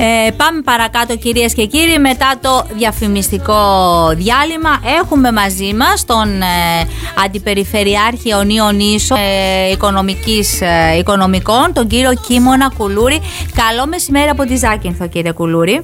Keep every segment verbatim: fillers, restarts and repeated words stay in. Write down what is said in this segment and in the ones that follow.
Ε, πάμε παρακάτω, κυρίες και κύριοι. Μετά το διαφημιστικό διάλειμμα έχουμε μαζί μας τον ε, Αντιπεριφερειάρχη Ιωνίων Νήσων ε, οικονομικής, ε, οικονομικών, τον κύριο Κίμωνα Κουλούρη. Καλό μεσημέρι από τη Ζάκυνθο, κύριε Κουλούρη.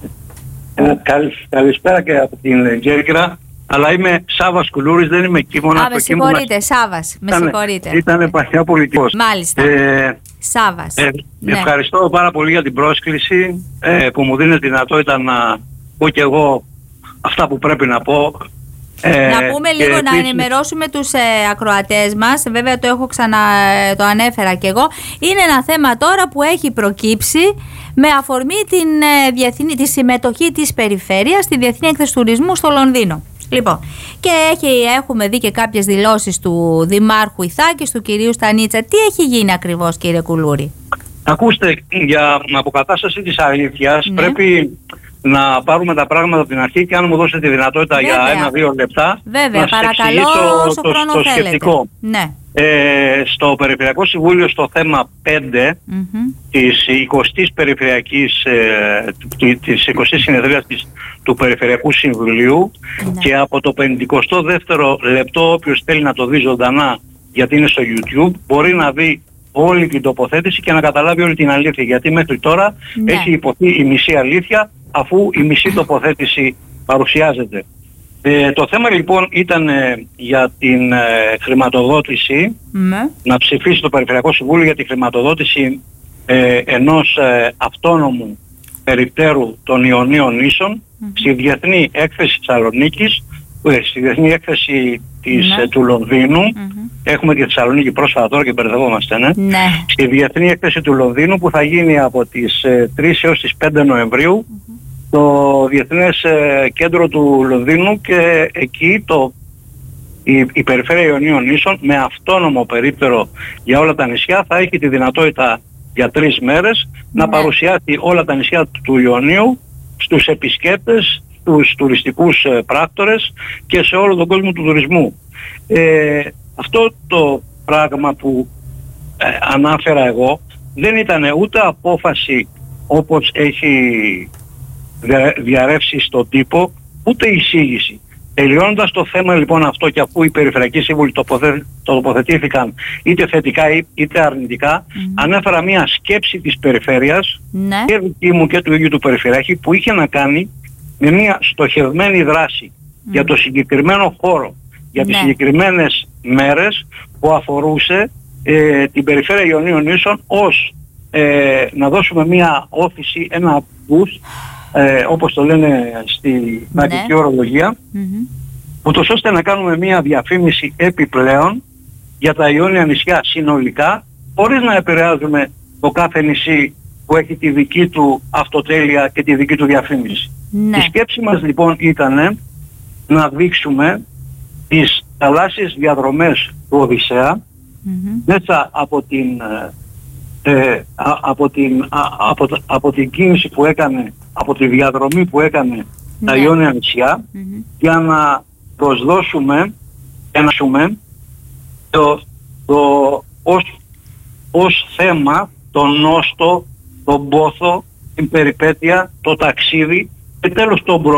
Ε, καλ, καλησπέρα και από την Κέρκυρα. Αλλά είμαι Σάββας Κουλούρης, δεν είμαι Κίμωνα. Α, με συγχωρείτε, Σάββας, με συγχωρείτε. Ήταν παλιά πολιτικός. Μάλιστα. Ε, Σάββας. Ε, ναι. Ευχαριστώ πάρα πολύ για την πρόσκληση ε, που μου δίνει τη δυνατότητα να πω και εγώ αυτά που πρέπει να πω. Ε, να πούμε λίγο, επίσης, να ενημερώσουμε τους ε, ακροατές μας. Βέβαια το έχω ξανα, το ανέφερα και εγώ. Είναι ένα θέμα τώρα που έχει προκύψει με αφορμή την, ε, διεθνή, τη συμμετοχή της περιφέρειας στη Διεθνή Έκθεση Τουρισμού στο Λονδίνο. Λοιπόν, και έχει, έχουμε δει και κάποιες δηλώσεις του Δημάρχου Ιθάκης, του κυρίου Στανίτσα. Τι έχει γίνει ακριβώς, κύριε Κουλούρη? Ακούστε, για αποκατάσταση της αλήθειας, ναι, πρέπει να πάρουμε τα πράγματα από την αρχή, και αν μου δώσετε τη δυνατότητα, βέβαια, για ένα-δύο λεπτά, βέβαια, να σας παρακαλώ, όσο το, χρόνο το, το θέλετε. σκεπτικό. Ναι. Ε, στο Περιφερειακό Συμβούλιο, στο θέμα πέντε mm-hmm. της εικοστής Περιφερειακής ε, της εικοστής συνεδρίας της, του Περιφερειακού Συμβουλίου, ναι, και από το πενηκοστό δεύτερο λεπτό, όποιος θέλει να το δει ζωντανά, γιατί είναι στο YouTube, μπορεί να δει όλη την τοποθέτηση και να καταλάβει όλη την αλήθεια, γιατί μέχρι τώρα, ναι, έχει υποθεί η μισή αλήθεια, αφού η μισή τοποθέτηση παρουσιάζεται. Ε, το θέμα λοιπόν ήταν ε, για την ε, χρηματοδότηση, mm. να ψηφίσει το Περιφερειακό Συμβούλιο για τη χρηματοδότηση ε, ενός ε, αυτόνομου περιπτέρου των Ιωνίων Νήσων mm. στη Διεθνή Έκθεση Θεσσαλονίκης, ε, στη Διεθνή Έκθεση της, mm. ε, του Λονδίνου. Mm-hmm. Έχουμε και Θεσσαλονίκη πρόσφατα τώρα και μπερδευόμαστε, ναι. Mm. Στη Διεθνή Έκθεση του Λονδίνου, που θα γίνει από τις ε, τρεις έως τις πέντε Νοεμβρίου, mm-hmm. το Διεθνές ε, Κέντρο του Λονδίνου, και εκεί το, η, η Περιφέρεια Ιωνίων Νήσων με αυτόνομο περίπτερο για όλα τα νησιά θα έχει τη δυνατότητα για τρεις μέρες, ναι, να παρουσιάσει όλα τα νησιά του, του Ιωνίου στους επισκέπτες, στους τουριστικούς ε, πράκτορες και σε όλο τον κόσμο του τουρισμού. Ε, αυτό το πράγμα που ε, ανάφερα εγώ δεν ήταν ούτε απόφαση όπως έχει διαρρεύσει στον τύπο, ούτε εισήγηση. Τελειώνοντας το θέμα λοιπόν αυτό, και αφού οι περιφερειακοί σύμβουλοι τοποθε... τοποθετήθηκαν είτε θετικά είτε αρνητικά, mm-hmm. ανέφερα μια σκέψη της περιφέρειας, ναι, και δική μου και του ίδιου του Περιφερειάρχη, που είχε να κάνει με μια στοχευμένη δράση mm-hmm. για το συγκεκριμένο χώρο, για τις, ναι, συγκεκριμένες μέρες, που αφορούσε ε, την Περιφέρεια Ιωνίων Νήσων, ως ε, να δώσουμε μια όθηση, ένα boost, Ε, όπως το λένε στη μαγική, ναι, ορολογία, mm-hmm. ούτως ώστε να κάνουμε μια διαφήμιση επιπλέον για τα Ιόνια νησιά συνολικά, χωρίς να επηρεάζουμε το κάθε νησί που έχει τη δική του αυτοτέλεια και τη δική του διαφήμιση. Ναι. Η σκέψη μας λοιπόν ήταν να δείξουμε τις θαλάσσιες διαδρομές του Οδυσσέα, mm-hmm. μέσα από την, ε, α, από, την, α, από, από την κίνηση που έκανε, από τη διαδρομή που έκανε, ναι, τα Ιόνια νησιά, mm-hmm. για να προσδώσουμε ένα το, το, ως, ως θέμα τον νόστο, τον πόθο, την περιπέτεια, το ταξίδι και τέλος τον